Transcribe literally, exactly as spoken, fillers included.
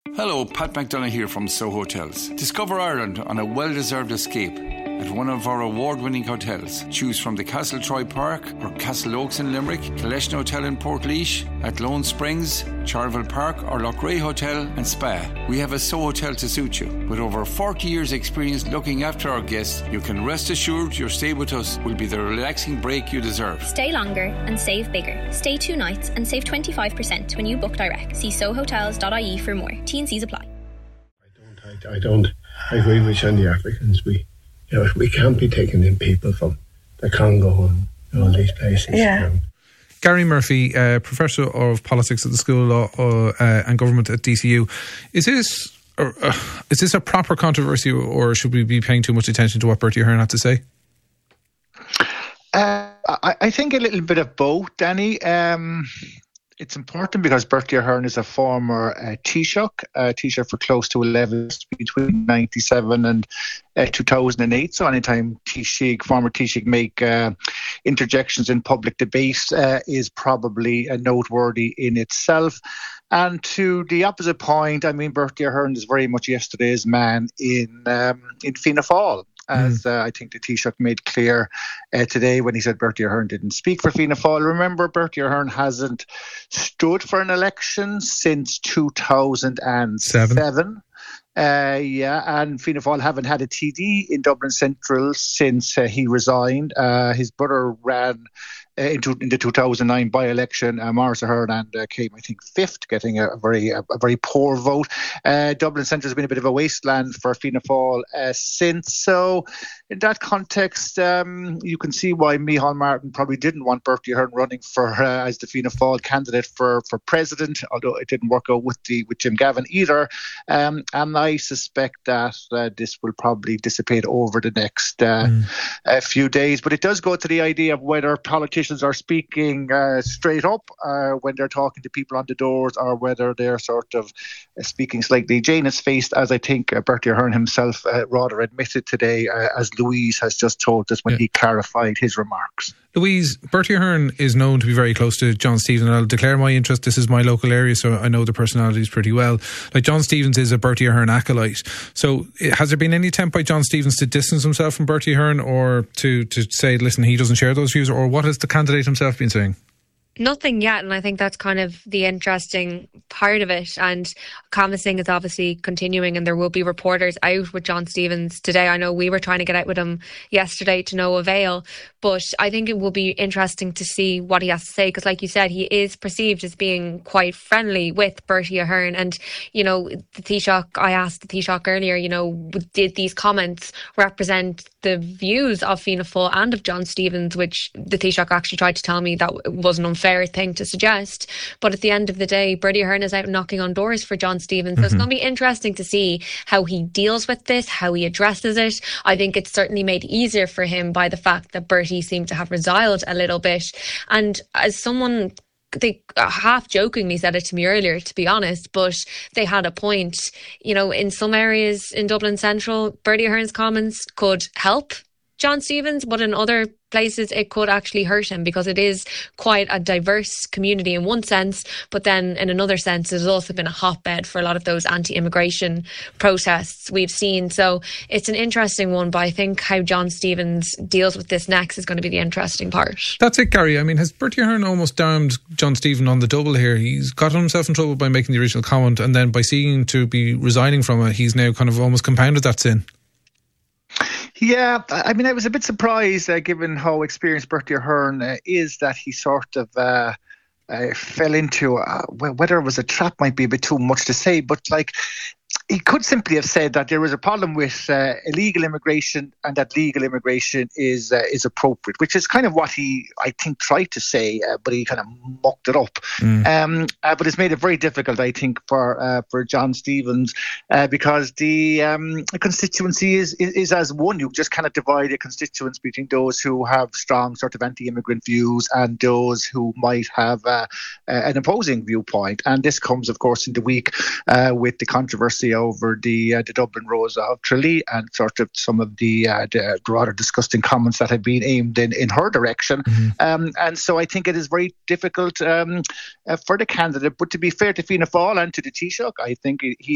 Hello, Pat McDonough here from Soho Hotels. Discover Ireland on a well-deserved escape at one of our award-winning hotels. Choose from the Castle Troy Park or Castle Oaks in Limerick, Collection Hotel in Portlaoise, at Lone Springs, Charleville Park or Lochray Hotel and Spa. We have a Soho Hotel to suit you. With over forty years experience looking after our guests, you can rest assured your stay with us will be the relaxing break you deserve. Stay longer and save bigger. Stay two nights and save twenty-five percent when you book direct. See soho hotels dot I E for more. T and C's apply. I don't, I, I don't I agree with you on the Africans. We You know, we can't be taking in people from the Congo and all these places. Yeah. Um, Gary Murphy, uh, Professor of Politics at the School of Law uh, and Government at D C U. Is this uh, is this a proper controversy, or should we be paying too much attention to what Bertie Ahern had to say? Uh, I, I think a little bit of both, Danny. Um, It's important because Bertie Ahern is a former uh, Taoiseach, uh, Taoiseach for close to eleven years between ninety-seven and uh, two thousand eight. So anytime Taoiseach, former Taoiseach make uh, interjections in public debate uh, is probably uh, noteworthy in itself. And to the opposite point, I mean, Bertie Ahern is very much yesterday's man in um, in Fianna Fáil. As uh, I think the Taoiseach made clear uh, today when he said Bertie Ahern didn't speak for Fianna Fáil. Remember, Bertie Ahern hasn't stood for an election since two thousand seven. Seven. Uh, yeah, and Fianna Fáil haven't had a T D in Dublin Central since uh, he resigned. Uh, his brother ran uh, into in the two thousand nine by-election. Uh, Maurice Ahern and uh, came, I think, fifth, getting a, a very a, a very poor vote. Uh, Dublin Central has been a bit of a wasteland for Fianna Fáil uh, since. So, in that context, um, you can see why Micheál Martin probably didn't want Bertie Ahern running for uh, as the Fianna Fáil candidate for, for president, although it didn't work out with the with Jim Gavin either. Um, and I suspect that uh, this will probably dissipate over the next uh, mm. uh, few days. But it does go to the idea of whether politicians are speaking uh, straight up uh, when they're talking to people on the doors, or whether they're sort of uh, speaking slightly Janus-faced, as I think uh, Bertie Ahern himself uh, rather admitted today, uh, as Louise has just told us when yeah. he clarified his remarks. Louise, Bertie Ahern is known to be very close to John Stevens, and I'll declare my interest. This is my local area, so I know the personalities pretty well. Like, John Stevens is a Bertie Ahern acolyte. So has there been any attempt by John Stevens to distance himself from Bertie Ahern, or to, to say, listen, he doesn't share those views, or what has the candidate himself been saying? Nothing yet, and I think that's kind of the interesting part of it. And canvassing is obviously continuing, and there will be reporters out with John Stevens today. I know we were trying to get out with him yesterday to no avail, but I think it will be interesting to see what he has to say, because like you said, he is perceived as being quite friendly with Bertie Ahern. And, you know, the Taoiseach, I asked the Taoiseach earlier, you know, did these comments represent the views of Fianna Fáil and of John Stevens, which the Taoiseach actually tried to tell me that was an unfair thing to suggest. But at the end of the day, Bertie Ahern is out knocking on doors for John Stevens. So mm-hmm. it's going to be interesting to see how he deals with this, how he addresses it. I think it's certainly made easier for him by the fact that Bertie seemed to have resigned a little bit. And as someone, they half jokingly said it to me earlier, to be honest, but they had a point. You know, in some areas in Dublin Central, Bertie Ahern's comments could help John Stevens, but in other places it could actually hurt him, because it is quite a diverse community in one sense, but then in another sense it has also been a hotbed for a lot of those anti-immigration protests we've seen. So it's an interesting one, but I think how John Stevens deals with this next is going to be the interesting part. That's it, Gary. I mean, has Bertie Ahern almost damned John Stevens on the double here? He's got himself in trouble by making the original comment, and then by seeking to be resigning from it, he's now kind of almost compounded that sin. Yeah, I mean, I was a bit surprised, uh, given how experienced Bertie Ahern uh, is, that he sort of uh, uh, fell into, uh, whether it was a trap might be a bit too much to say, but like, he could simply have said that there is a problem with uh, illegal immigration, and that legal immigration is uh, is appropriate, which is kind of what he, I think, tried to say, uh, but he kind of mucked it up. Mm. Um, uh, but it's made it very difficult, I think, for uh, for John Stevens, uh, because the um, constituency is, is is as one. You just kind of divide a constituents between those who have strong sort of anti-immigrant views and those who might have uh, uh, an opposing viewpoint. And this comes, of course, in the week uh, with the controversy over the uh, the Dublin Rosa of Tralee, and sort of some of the, uh, the rather disgusting comments that have been aimed in, in her direction. Mm-hmm. Um, and so I think it is very difficult um, uh, for the candidate. But to be fair to Fianna Fáil and to the Taoiseach, I think he